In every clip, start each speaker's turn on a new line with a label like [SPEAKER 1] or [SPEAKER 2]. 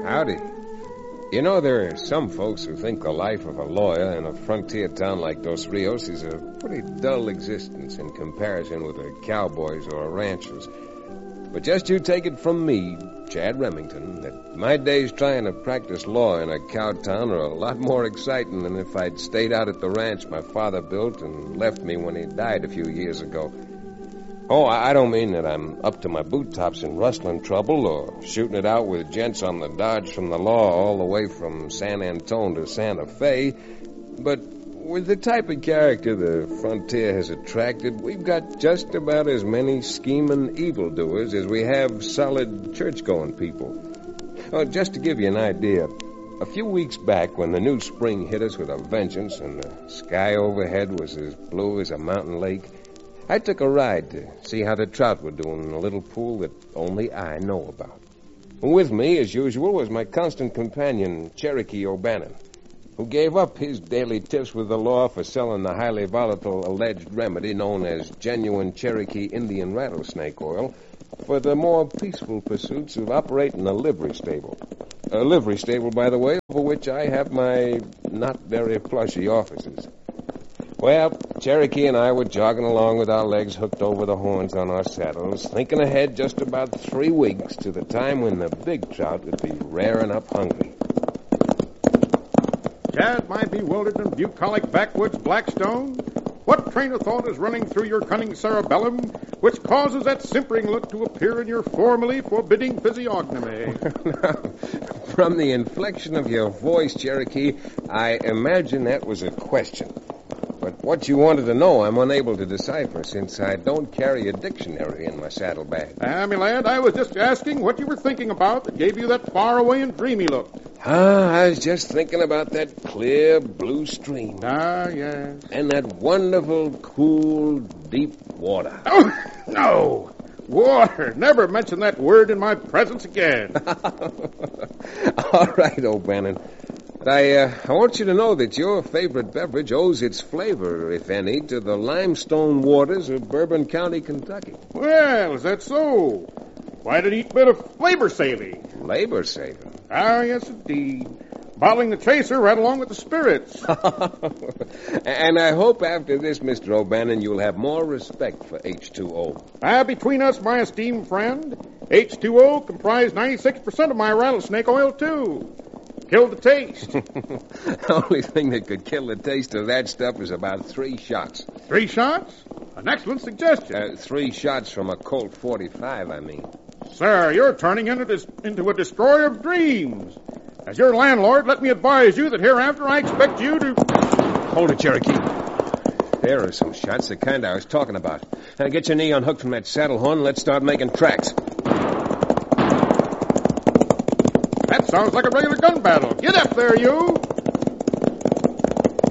[SPEAKER 1] Howdy. You know, there are some folks who think the life of a lawyer in a frontier town like Dos Rios is a pretty dull existence in comparison with a cowboy's or a rancher's. But just you take it from me, Chad Remington, that my days trying to practice law in a cow town are a lot more exciting than if I'd stayed out at the ranch my father built and left me when he died a few years ago. Oh, I don't mean that I'm up to my boot tops in rustling trouble or shooting it out with gents on the dodge from the law all the way from San Antone to Santa Fe, but with the type of character the frontier has attracted, we've got just about as many scheming evildoers as we have solid church-going people. Just to give you an idea, a few weeks back when the new spring hit us with a vengeance and the sky overhead was as blue as a mountain lake, I took a ride to see how the trout were doing in a little pool that only I know about. With me, as usual, was my constant companion, Cherokee O'Bannon, who gave up his daily tips with the law for selling the highly volatile alleged remedy known as genuine Cherokee Indian rattlesnake oil for the more peaceful pursuits of operating a livery stable. A livery stable, by the way, over which I have my not very plushy offices. Well, Cherokee and I were jogging along with our legs hooked over the horns on our saddles, thinking ahead just about 3 weeks to the time when the big trout would be raring up hungry.
[SPEAKER 2] Chad, my bewildered and bucolic backwoods Blackstone, what train of thought is running through your cunning cerebellum which causes that simpering look to appear in your formerly forbidding physiognomy?
[SPEAKER 1] From the inflection of your voice, Cherokee, I imagine that was a question. But what you wanted to know, I'm unable to decipher, since I don't carry a dictionary in my saddlebag.
[SPEAKER 2] My lad, I was just asking what you were thinking about that gave you that faraway and dreamy look.
[SPEAKER 1] I was just thinking about that clear blue stream.
[SPEAKER 2] Yes.
[SPEAKER 1] And that wonderful, cool, deep water.
[SPEAKER 2] Oh, no! Water! Never mention that word in my presence again.
[SPEAKER 1] All right, O'Bannon. But I want you to know that your favorite beverage owes its flavor, if any, to the limestone waters of Bourbon County, Kentucky.
[SPEAKER 2] Well, is that so? Why did he eat a bit of labor saving?
[SPEAKER 1] Labor saving?
[SPEAKER 2] Yes, indeed. Bottling the chaser right along with the spirits.
[SPEAKER 1] And I hope after this, Mr. O'Bannon, you'll have more respect for H2O.
[SPEAKER 2] Between us, my esteemed friend, H2O comprised 96% of my rattlesnake oil, too. Killed the taste.
[SPEAKER 1] The only thing that could kill the taste of that stuff is about 3 shots.
[SPEAKER 2] 3 shots? An excellent suggestion.
[SPEAKER 1] 3 shots from a Colt 45, I mean.
[SPEAKER 2] Sir, you're turning into a destroyer of dreams. As your landlord, let me advise you that hereafter I expect you to...
[SPEAKER 1] Hold it, Cherokee. There are some shots, the kind I was talking about. Now get your knee unhooked from that saddle horn and let's start making tracks.
[SPEAKER 2] That sounds like a regular gun battle. Get up there, you!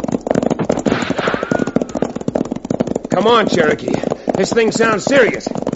[SPEAKER 1] Come on, Cherokee. This thing sounds serious.